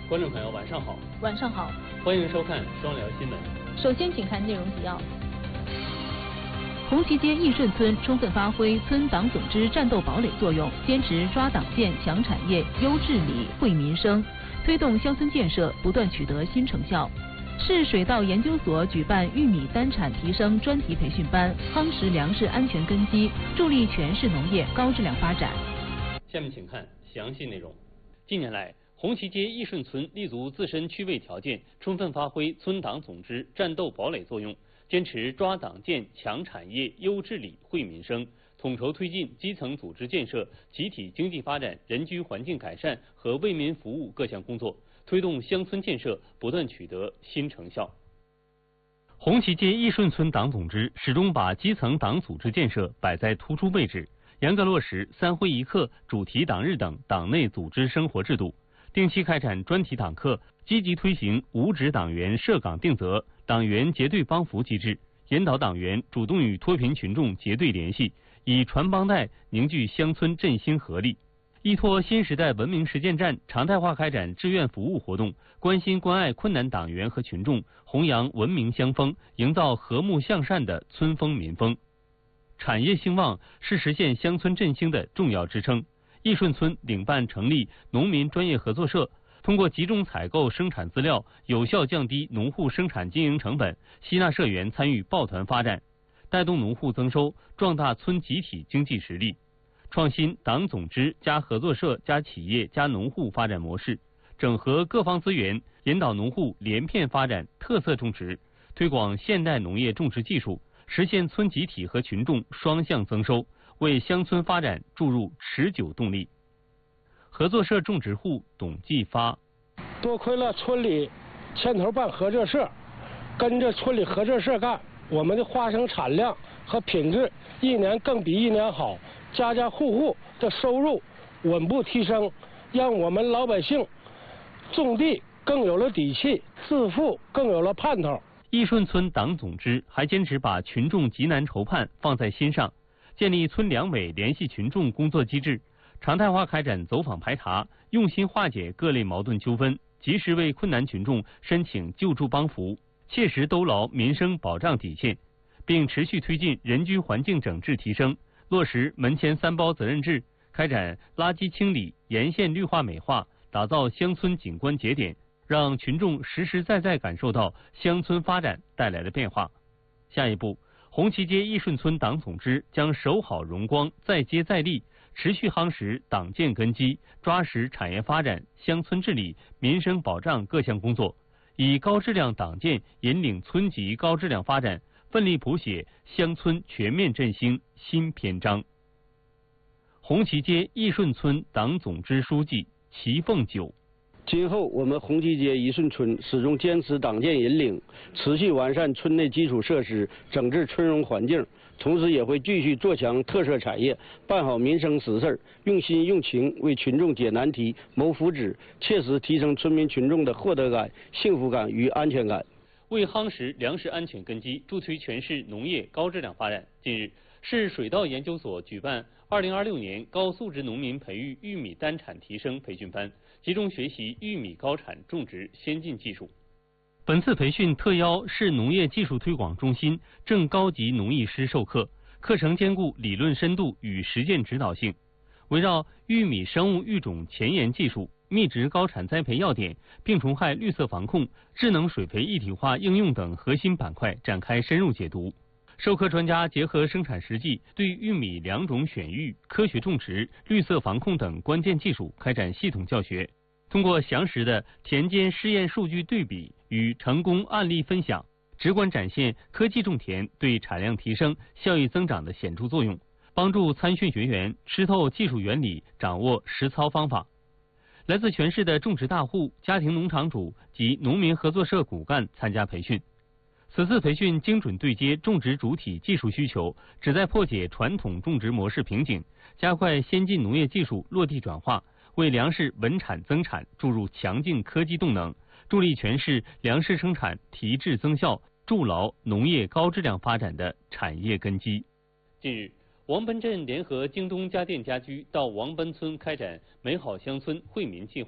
观众朋友，晚上好。 晚上好， 欢迎收看双聊新闻。 首先，请看内容提要。 红旗街义顺村充分发挥村党总支战斗堡垒作用，坚持抓党建、强产业、优治理、惠民生，推动乡村建设不断取得新成效。市水稻研究所举办玉米单产提升专题培训班，夯实粮食安全根基，助力全市农业高质量发展。 下面请看详细内容。近年来，红旗街义顺村立足自身区位条件，充分发挥村党总支战斗堡垒作用，坚持抓党建、强产业、优治理、惠民生，统筹推进基层组织建设、集体经济发展、人居环境改善和为民服务各项工作，推动乡村建设不断取得新成效。红旗街义顺村党总支始终把基层党组织建设摆在突出位置，严格落实3会1课、主题党日等党内组织生活制度，定期开展专题党课，积极推行无职党员设岗定责、党员结对帮扶机制，引导党员主动与脱贫群众结对联系，以传帮带凝聚乡村振兴合力。依托新时代文明实践站，常态化开展志愿服务活动，关心关爱困难党员和群众，弘扬文明乡风，营造和睦向善的村风民风。产业兴旺是实现乡村振兴的重要支撑。义顺村领办成立农民专业合作社，通过集中采购生产资料，有效降低农户生产经营成本，吸纳社员参与抱团发展，带动农户增收，壮大村集体经济实力。创新党总支加合作社加企业加农户发展模式，整合各方资源，引导农户连片发展特色种植，推广现代农业种植技术，实现村集体和群众双向增收，为乡村发展注入持久动力。合作社种植户董继发： 多亏了村里牵头办合作社，跟着村里合作社干，我们的花生产量和品质一年更比一年好，家家户户的收入稳步提升，让我们老百姓种地更有了底气，致富更有了盼头。 义顺村党总支还坚持把群众急难愁盼放在心上，建立村两委联系群众工作机制，常态化开展走访排查，用心化解各类矛盾纠纷，及时为困难群众申请救助帮扶，切实兜牢民生保障底线，并持续推进人居环境整治提升，落实门前3包责任制，开展垃圾清理、沿线绿化美化，打造乡村景观节点，让群众实实在在感受到乡村发展带来的变化。下一步，红旗街义顺村党总支将守好荣光，再接再厉，持续夯实党建根基，抓实产业发展、乡村治理、民生保障各项工作，以高质量党建引领村级高质量发展，奋力谱写乡村全面振兴新篇章。红旗街义顺村党总支书记齐凤九： 今后我们红旗街义顺村始终坚持党建引领，持续完善村内基础设施，整治村容环境，同时也会继续做强特色产业，办好民生实事，用心用情为群众解难题、谋福祉，切实提升村民群众的获得感、幸福感与安全感。 为夯实粮食安全根基，助推全市农业高质量发展，近日，市水稻研究所举办2026年高素质农民培育玉米单产提升培训班，集中学习玉米高产种植先进技术。本次培训特邀市农业技术推广中心正高级农艺师授课，课程兼顾理论深度与实践指导性，围绕玉米生物育种前沿技术、密植高产栽培要点、病虫害绿色防控、智能水培一体化应用等核心板块展开深入解读。授课专家结合生产实际，对玉米良种选育、科学种植、绿色防控等关键技术开展系统教学，通过详实的田间试验数据对比与成功案例分享，直观展现科技种田对产量提升、效益增长的显著作用，帮助参训学员吃透技术原理，掌握实操方法。来自全市的种植大户、家庭农场主及农民合作社骨干参加培训。此次培训精准对接种植主体技术需求，旨在破解传统种植模式瓶颈，加快先进农业技术落地转化，为粮食稳产增产注入强劲科技动能，助力全市粮食生产提质增效，筑牢农业高质量发展的产业根基。近日，王奔镇联合京东家电家居到王奔村开展美好乡村惠民计划。